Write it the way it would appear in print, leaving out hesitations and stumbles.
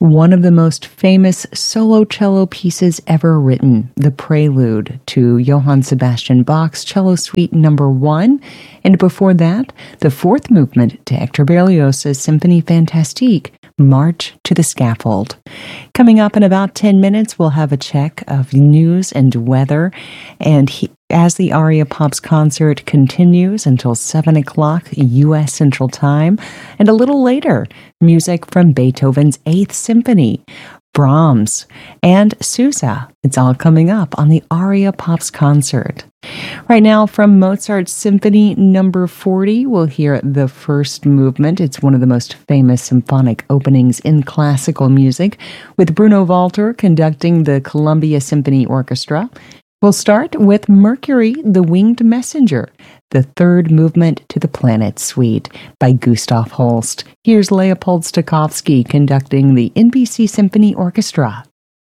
One of the most famous solo cello pieces ever written, the prelude to Johann Sebastian Bach's Cello Suite Number 1, and before that, the fourth movement to Hector Berlioz's Symphonie Fantastique, March to the Scaffold. Coming up in about 10 minutes, we'll have a check of news and weather, and as the Aria Pops concert continues until 7 o'clock U.S. Central Time, and a little later, music from Beethoven's Eighth Symphony, Brahms, and Sousa. It's all coming up on the Aria Pops concert. Right now, from Mozart's Symphony Number 40, we'll hear the first movement. It's one of the most famous symphonic openings in classical music, with Bruno Walter conducting the Columbia Symphony Orchestra. We'll start with Mercury, the Winged Messenger, the third movement to the Planet Suite by Gustav Holst. Here's Leopold Stokowski conducting the NBC Symphony Orchestra.